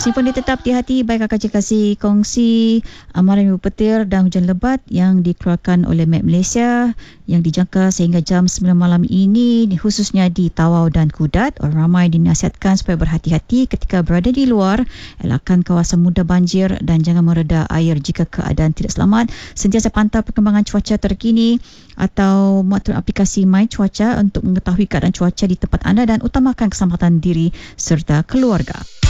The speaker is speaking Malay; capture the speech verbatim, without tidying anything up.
Masih pun dia tetap hati-hati. Baik kakak cik kasih kongsi amaran petir dan hujan lebat yang dikeluarkan oleh Met Malaysia yang dijangka sehingga jam sembilan malam ini, khususnya di Tawau dan Kudat. Orang ramai dinasihatkan supaya berhati-hati ketika berada di luar, elakkan kawasan mudah banjir dan jangan mereda air jika keadaan tidak selamat. Sentiasa pantau perkembangan cuaca terkini atau muat aplikasi My Cuaca untuk mengetahui keadaan cuaca di tempat anda dan utamakan keselamatan diri serta keluarga.